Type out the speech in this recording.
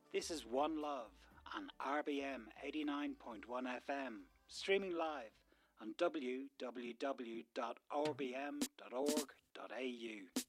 This is One Love on RBM 89.1 FM, streaming live on www.rbm.org.au.